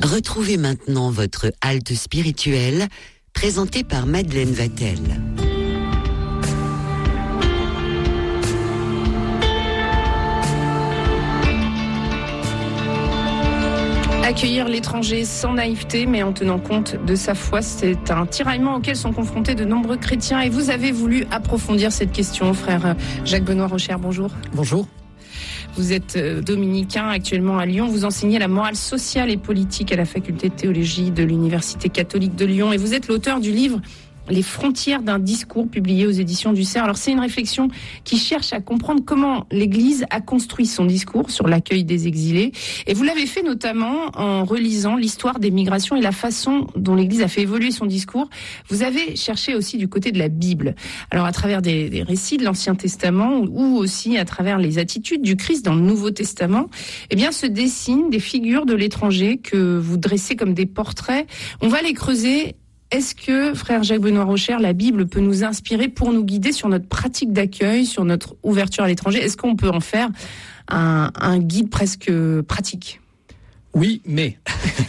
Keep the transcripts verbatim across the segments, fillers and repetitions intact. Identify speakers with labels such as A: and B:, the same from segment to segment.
A: Retrouvez maintenant votre halte spirituelle, présentée par Madeleine Vatel.
B: Accueillir l'étranger sans naïveté, mais en tenant compte de sa foi, c'est un tiraillement auquel sont confrontés de nombreux chrétiens. Et vous avez voulu approfondir cette question, frère Jacques-Benoît Rocher. Bonjour.
C: Bonjour.
B: Vous êtes dominicain actuellement à Lyon. Vous enseignez la morale sociale et politique à la faculté de théologie de l'Université catholique de Lyon. Et vous êtes l'auteur du livre Les frontières d'un discours, publié aux éditions du Cerf. Alors c'est une réflexion qui cherche à comprendre comment l'Église a construit son discours sur l'accueil des exilés. Et vous l'avez fait notamment en relisant l'histoire des migrations et la façon dont l'Église a fait évoluer son discours. Vous avez cherché aussi du côté de la Bible. Alors à travers des, des récits de l'Ancien Testament ou aussi à travers les attitudes du Christ dans le Nouveau Testament, eh bien se dessinent des figures de l'étranger que vous dressez comme des portraits. On va les creuser. Est-ce que, frère Jacques-Benoît Rocher, la Bible peut nous inspirer pour nous guider sur notre pratique d'accueil, sur notre ouverture à l'étranger ? Est-ce qu'on peut en faire un, un guide presque pratique ?
C: Oui, mais...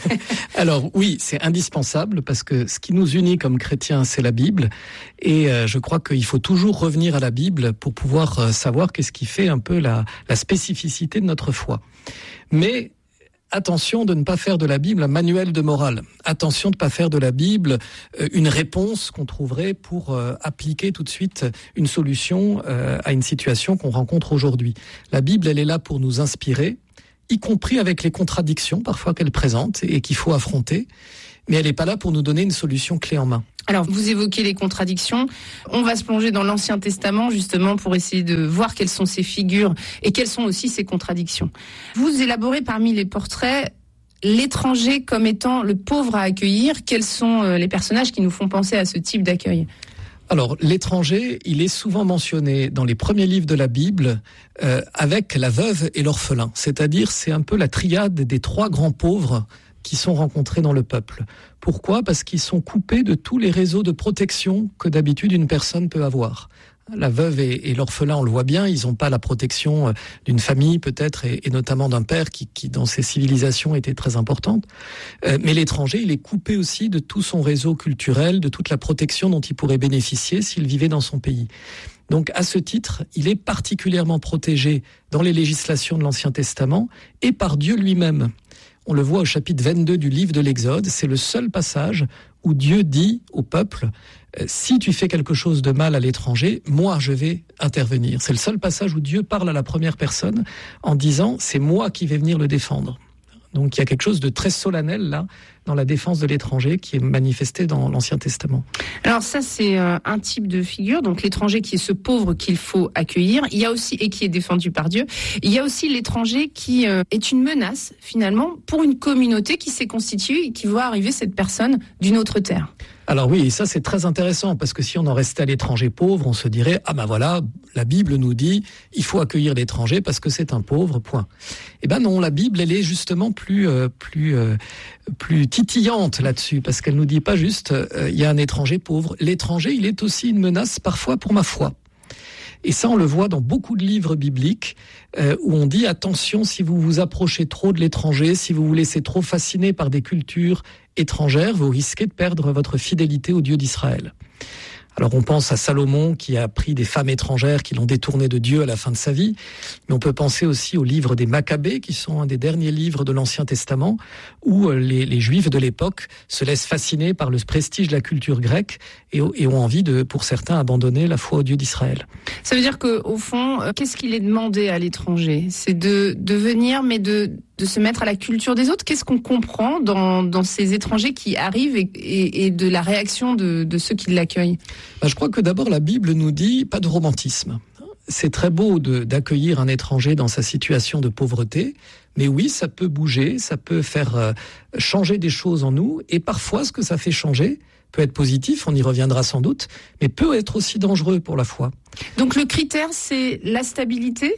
C: Alors oui, c'est indispensable parce que ce qui nous unit comme chrétiens, c'est la Bible. Et euh, je crois qu'il faut toujours revenir à la Bible pour pouvoir euh, savoir qu'est-ce qui fait un peu la, la spécificité de notre foi. Mais... attention de ne pas faire de la Bible un manuel de morale. Attention de ne pas faire de la Bible une réponse qu'on trouverait pour euh, appliquer tout de suite une solution euh, à une situation qu'on rencontre aujourd'hui. La Bible, elle est là pour nous inspirer, y compris avec les contradictions parfois qu'elle présente et qu'il faut affronter. Mais elle n'est pas là pour nous donner une solution clé en main.
B: Alors, vous évoquez les contradictions. On va se plonger dans l'Ancien Testament, justement, pour essayer de voir quelles sont ces figures et quelles sont aussi ces contradictions. Vous élaborez parmi les portraits l'étranger comme étant le pauvre à accueillir. Quels sont les personnages qui nous font penser à ce type d'accueil ?
C: Alors, l'étranger, il est souvent mentionné dans les premiers livres de la Bible euh, avec la veuve et l'orphelin. C'est-à-dire, c'est un peu la triade des trois grands pauvres qui sont rencontrés dans le peuple. Pourquoi ? Parce qu'ils sont coupés de tous les réseaux de protection que d'habitude une personne peut avoir. La veuve et, et l'orphelin, on le voit bien, ils n'ont pas la protection d'une famille peut-être, et, et notamment d'un père qui, qui, dans ces civilisations, était très importante. Euh, mais l'étranger, il est coupé aussi de tout son réseau culturel, de toute la protection dont il pourrait bénéficier s'il vivait dans son pays. Donc, à ce titre, il est particulièrement protégé dans les législations de l'Ancien Testament et par Dieu lui-même. On le voit au chapitre vingt-deux du livre de l'Exode, c'est le seul passage où Dieu dit au peuple euh, « Si tu fais quelque chose de mal à l'étranger, moi je vais intervenir ». C'est le seul passage où Dieu parle à la première personne en disant « C'est moi qui vais venir le défendre ». Donc il y a quelque chose de très solennel là, dans la défense de l'étranger qui est manifesté dans l'Ancien Testament.
B: Alors ça c'est euh, un type de figure, donc l'étranger qui est ce pauvre qu'il faut accueillir. Il y a aussi, et qui est défendu par Dieu, il y a aussi l'étranger qui euh, est une menace finalement pour une communauté qui s'est constituée et qui voit arriver cette personne d'une autre terre.
C: Alors oui, ça c'est très intéressant parce que si on en restait à l'étranger pauvre, on se dirait « Ah ben voilà, la Bible nous dit il faut accueillir l'étranger parce que c'est un pauvre, point ». Eh ben non, la Bible elle est justement plus euh, plus euh, plus titillante là-dessus parce qu'elle nous dit pas juste euh, il y a un étranger pauvre. L'étranger, il est aussi une menace parfois pour ma foi. Et ça, on le voit dans beaucoup de livres bibliques euh, où on dit « Attention, si vous vous approchez trop de l'étranger, si vous vous laissez trop fasciner par des cultures étrangères, vous risquez de perdre votre fidélité au Dieu d'Israël. » Alors on pense à Salomon qui a pris des femmes étrangères qui l'ont détourné de Dieu à la fin de sa vie, mais on peut penser aussi aux livres des Maccabées qui sont un des derniers livres de l'Ancien Testament où les, les Juifs de l'époque se laissent fasciner par le prestige de la culture grecque et, et ont envie de, pour certains, abandonner la foi au Dieu d'Israël.
B: Ça veut dire qu'au fond, qu'est-ce qu'il est demandé à l'étranger ? C'est de, de venir, mais de... de se mettre à la culture des autres. Qu'est-ce qu'on comprend dans, dans ces étrangers qui arrivent et, et, et de la réaction de, de ceux qui l'accueillent ?
C: Ben, je crois que d'abord la Bible nous dit pas de romantisme. C'est très beau de, d'accueillir un étranger dans sa situation de pauvreté, mais oui, ça peut bouger, ça peut faire euh, changer des choses en nous, et parfois ce que ça fait changer peut être positif, on y reviendra sans doute, mais peut être aussi dangereux pour la foi.
B: Donc le critère, c'est la stabilité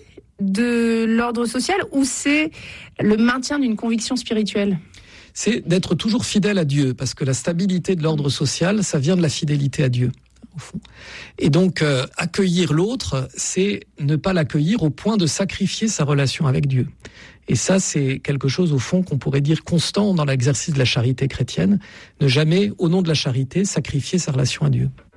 B: de l'ordre social ou c'est le maintien d'une conviction spirituelle ?
C: C'est d'être toujours fidèle à Dieu, parce que la stabilité de l'ordre social, ça vient de la fidélité à Dieu. au fond. Et donc, euh, accueillir l'autre, c'est ne pas l'accueillir au point de sacrifier sa relation avec Dieu. Et ça, c'est quelque chose, au fond, qu'on pourrait dire constant dans l'exercice de la charité chrétienne. Ne jamais, au nom de la charité, sacrifier sa relation à Dieu.